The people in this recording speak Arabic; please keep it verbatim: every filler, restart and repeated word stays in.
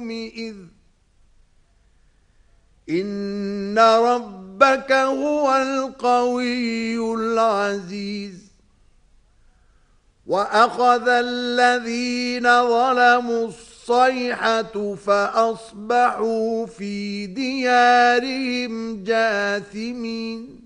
إذ إن ربك هو القوي العزيز وأخذ الذين ظلموا الصيحة فأصبحوا في ديارهم جاثمين